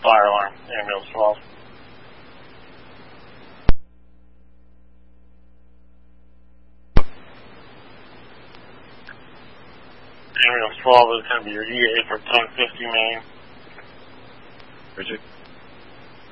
fire alarm, ambulance 12. Ambulance 12 is going to be your EA for 1050 main. Richard.